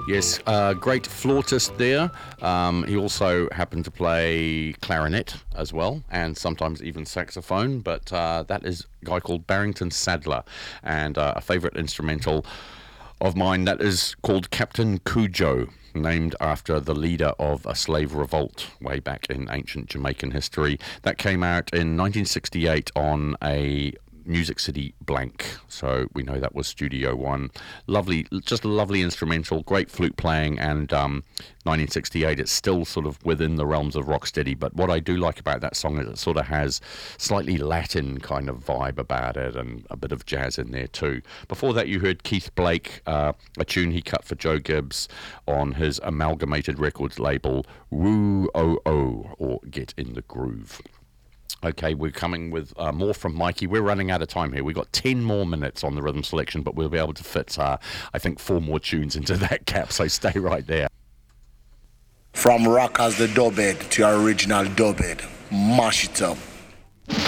Yes, great flautist there. He also happened to play clarinet as well, and sometimes even saxophone. But that is a guy called Barrington Sadler, and a favourite instrumental of mine that is called Captain Cujo, named after the leader of a slave revolt way back in ancient Jamaican history. That came out in 1968 on a Music City Blank, so we know that was Studio One. Lovely, just a lovely instrumental, great flute playing, and 1968, it's still sort of within the realms of rocksteady, but what I do like about that song is it sort of has slightly Latin kind of vibe about it, and a bit of jazz in there too. Before that, you heard Keith Blake, a tune he cut for Joe Gibbs on his Amalgamated Records label, Woo-O-O, or Get in the Groove. Okay, we're coming with more from Mikey. We're running out of time here. We've got 10 more minutes on the rhythm selection, but we'll be able to fit, I think, 4 more tunes into that gap, so stay right there. From rock as the dubhead to your original dubhead, mash it up.